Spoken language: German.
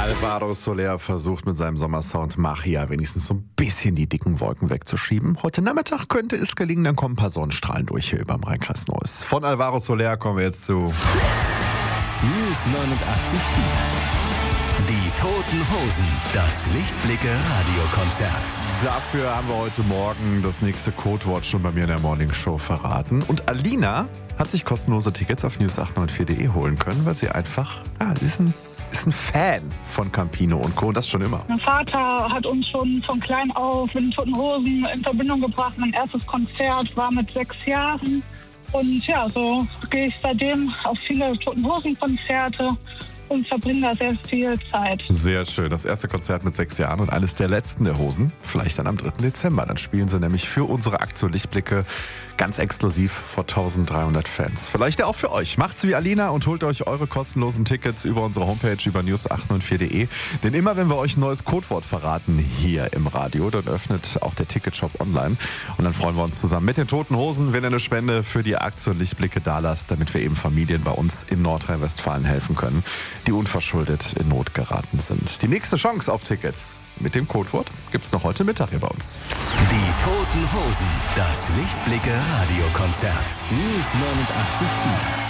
Alvaro Soler versucht mit seinem Sommersound Magia wenigstens so ein bisschen die dicken Wolken wegzuschieben. Heute Nachmittag könnte es gelingen, dann kommen ein paar Sonnenstrahlen durch hier über dem Rheinkreis Neuss. Von Alvaro Soler kommen wir jetzt zu News 89.4. Die Toten Hosen, das Lichtblicke Radiokonzert. Dafür haben wir heute Morgen das nächste Codewort schon bei mir in der Morningshow verraten. Und Alina hat sich kostenlose Tickets auf news894.de holen können, weil sie einfach, ist ein Fan von Campino und Co. Und das schon immer. Mein Vater hat uns schon von klein auf mit den Toten Hosen in Verbindung gebracht. Mein erstes Konzert war mit 6 Jahren. Und ja, so gehe ich seitdem auf viele Toten Hosen-Konzerte und verbringe da sehr viel Zeit. Sehr schön. Das erste Konzert mit 6 Jahren und eines der letzten der Hosen. Vielleicht dann am 3. Dezember. Dann spielen sie nämlich für unsere Aktion Lichtblicke ganz exklusiv vor 1300 Fans. Vielleicht ja auch für euch. Macht's wie Alina und holt euch eure kostenlosen Tickets über unsere Homepage über news894.de. Denn immer wenn wir euch ein neues Codewort verraten hier im Radio, dann öffnet auch der Ticketshop online. Und dann freuen wir uns zusammen mit den Toten Hosen, wenn ihr eine Spende für die Aktion Lichtblicke dalasst, damit wir eben Familien bei uns in Nordrhein-Westfalen helfen können, die unverschuldet in Not geraten sind. Die nächste Chance auf Tickets mit dem Codewort gibt's noch heute Mittag hier bei uns. Die Toten Hosen, das Lichtblicke Radiokonzert. News 89.4.